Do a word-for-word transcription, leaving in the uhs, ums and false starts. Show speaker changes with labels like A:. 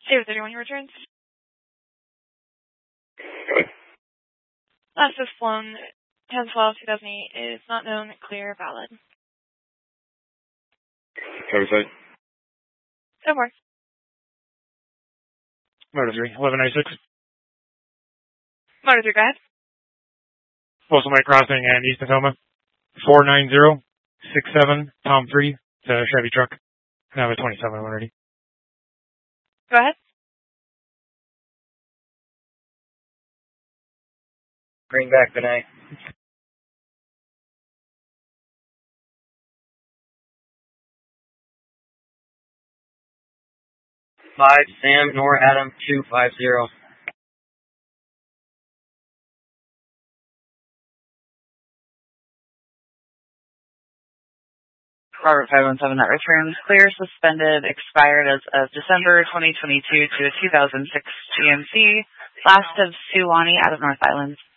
A: zero thirty-one, your returns. Last was flown ten twelve two thousand eight is not known, clear, valid.
B: Cover site.
A: So far.
C: Motor three, eleven ninety-six.
A: Motor three, go ahead.
C: Postal Mike Crossing and East Tacoma. four nine zero six seven, Tom three. It's a Chevy truck. And I have a twenty-seven already.
A: Go ahead.
D: Bring back the night. Five, Sam, Nor, Adam, two, five, zero.
E: Robert five one seven, that returns clear, suspended, expired as of December twenty twenty-two to a two thousand six G M C. Last of Suwannee out of North Island.